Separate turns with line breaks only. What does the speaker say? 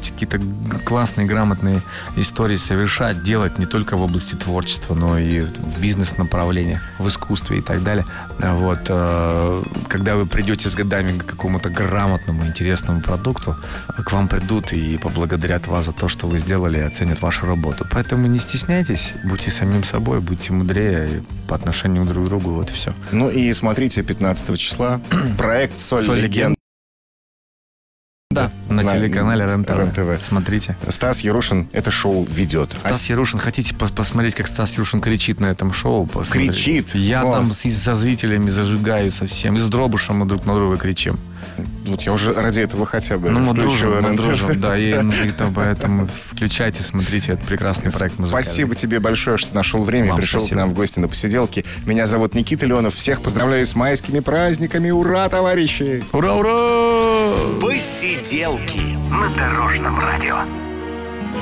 будете какие-то классные, грамотные истории совершать, делать не только в области творчества, но и в бизнес-направлениях, в искусстве и так далее. Вот. Когда вы придете с годами к какому-то грамотному, интересному продукту, к вам придут и поблагодарят вас за то, что вы сделали, и оценят вашу работу. Поэтому не стесняйтесь, будьте самим собой, будьте мудрее по отношению друг к другу, вот и все.
Ну и смотрите 15 числа проект «Соль легенд».
Да, на телеканале
РЕН-ТВ.
Смотрите.
Стас Ярушин это шоу ведет.
Стас Ярушин, хотите посмотреть, как Стас Ярушин кричит на этом шоу? Посмотрите.
Кричит?
Я там со зрителями зажигаю совсем. И с Дробышем мы друг на друга кричим.
Вот я уже ради этого хотя бы.
Ну, мы дружим, да. И поэтому включайте, смотрите, это прекрасный проект музыкальный.
Спасибо тебе большое, что нашел время и пришел
спасибо.
к нам в гости на посиделки. Меня зовут Никита Леонов. Всех поздравляю с майскими праздниками. Ура, товарищи!
Ура, ура!
Посиделки на Дорожном радио.